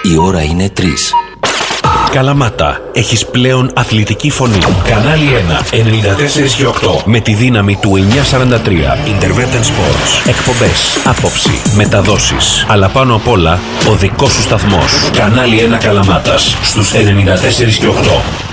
Η ώρα είναι 3. Καλαμάτα, έχεις πλέον αθλητική φωνή. Κανάλι 1, 94 και 8. Με τη δύναμη του 943. Intervention Sports. Εκπομπές, άποψη, μεταδόσεις. Αλλά πάνω απ' όλα, ο δικός σου σταθμός. Κανάλι 1 Καλαμάτας, στους 94 και 8.